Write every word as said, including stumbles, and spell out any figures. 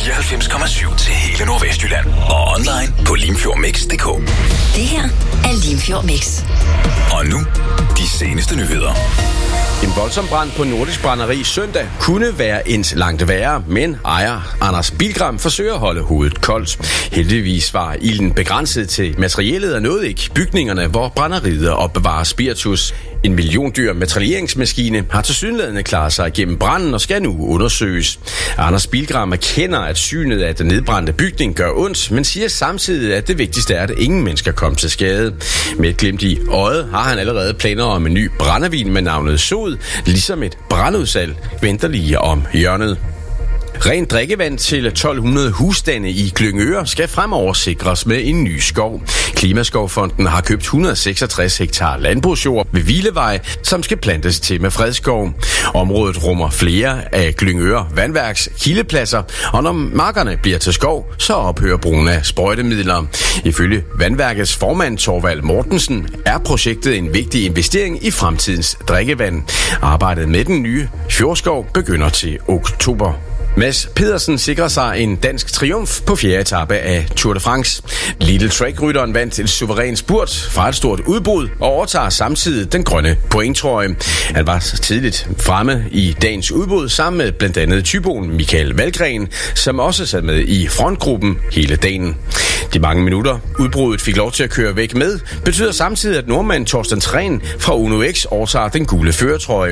fireoghalvfems komma syv til hele Nordvestjylland. Og online på limfjordmix punktum d k. Det her er Limfjord Mix. Og nu, de seneste nyheder. En voldsom brand på Nordisk Brænderi søndag kunne være en langt værre, men ejer Anders Bilgram forsøger at holde hovedet koldt. Heldigvis var ilden begrænset til materiellet og nåede ikke bygningerne, hvor brænderiet opbevarer spiritus. En milliondyr metralleringsmaskine har tilsyneladende klaret sig igennem branden og skal nu undersøges. Anders Bilgram erkender, at synet af den nedbrændte bygning gør ondt, men siger samtidig, at det vigtigste er, at ingen mennesker kom til skade. Med et glimt i øjet har han allerede planer om en ny brændevin med navnet Sod, ligesom et brandudsalg venter lige om hjørnet. Rent drikkevand til tolv hundrede husstande i Glyngøre skal fremover sikres med en ny skov. Klimaskovfonden har købt et hundrede og seksogtres hektar landbrugsjord ved Hvilevej, som skal plantes til med fredskov. Området rummer flere af Glyngøre vandværks kildepladser, og når markerne bliver til skov, så ophører brugen af sprøjtemidler. Ifølge vandværkets formand Thorvald Mortensen er projektet en vigtig investering i fremtidens drikkevand. Arbejdet med den nye fjordskov begynder til oktober. Mads Pedersen sikrer sig en dansk triumf på fjerde etape af Tour de France. Little Track-rytteren vandt en suveræn spurt fra et stort udbrud og overtager samtidig den grønne pointtrøje. Han var tidligt fremme i dagens udbrud sammen med blandt andet typoen Michael Valgren, som også sad med i frontgruppen hele dagen. De mange minutter udbruddet fik lov til at køre væk med, betyder samtidig, at nordmand Torsten Træn fra Uno X overtager den gule førertrøje.